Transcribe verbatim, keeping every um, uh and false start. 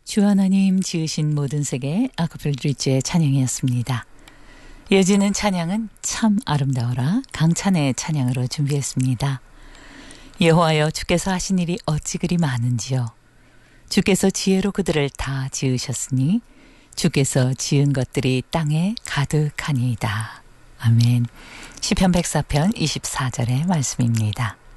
주 하나님 지으신 모든 세계 아카펠 드리츠의 찬양이었습니다. 이어지는 찬양은 참 아름다워라 강찬의 찬양으로 준비했습니다. 여호와여 주께서 하신 일이 어찌 그리 많은지요. 주께서 지혜로 그들을 다 지으셨으니 주께서 지은 것들이 땅에 가득하니이다. 아멘. 시편 백사 편 이십사 절의 말씀입니다.